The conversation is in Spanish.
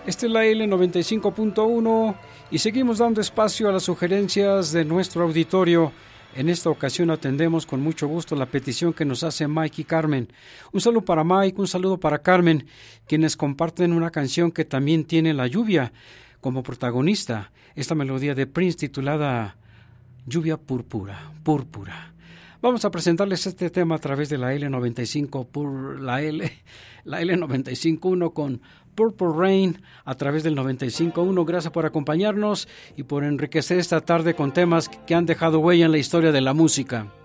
Esta es la L95.1 y seguimos dando espacio a las sugerencias de nuestro auditorio. En esta ocasión atendemos con mucho gusto la petición que nos hace Mike y Carmen. Un saludo para Mike, un saludo para Carmen, quienes comparten una canción que también tiene la lluvia como protagonista. Esta melodía de Prince titulada Lluvia Púrpura. Vamos a presentarles este tema a través de la L95 la L95.1 con Purple Rain a través del 95.1. Gracias por acompañarnos y por enriquecer esta tarde con temas que han dejado huella en la historia de la música.